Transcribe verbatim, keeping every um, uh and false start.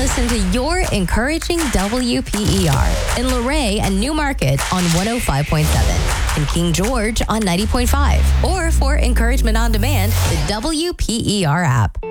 listen to your encouraging W P E R in Luray and Newmarket on one oh five point seven and King George on ninety point five. Or for encouragement on demand, the W P E R app.